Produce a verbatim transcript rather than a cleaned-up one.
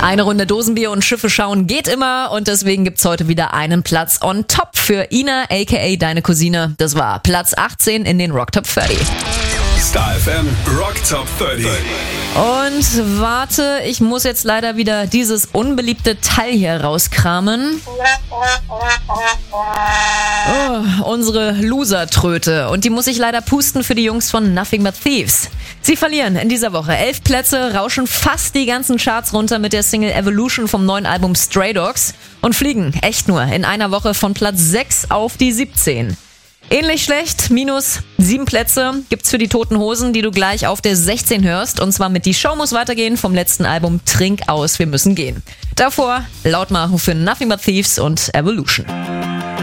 Eine Runde Dosenbier und Schiffe schauen geht immer und deswegen gibt's heute wieder einen Platz on top für Ina, aka deine Cousine. Das war Platz achtzehn in den Rock Top dreißig. Star F M Rock Top dreißig. Und warte, ich muss jetzt leider wieder dieses unbeliebte Teil hier rauskramen. Oh, unsere Loser-Tröte. Und die muss ich leider pusten für die Jungs von Nothing But Thieves. Sie verlieren in dieser Woche elf Plätze, rauschen fast die ganzen Charts runter mit der Single Evolution vom neuen Album Stray Dogs und fliegen echt nur in einer Woche von Platz sechs auf die siebzehn. Ähnlich schlecht, minus sieben Plätze gibt's für die Toten Hosen, die du gleich auf der sechzehn hörst. Und zwar mit Die Show muss weitergehen vom letzten Album Trink aus, wir müssen gehen. Davor Lautmachen für Nothing But Thieves und Evolution.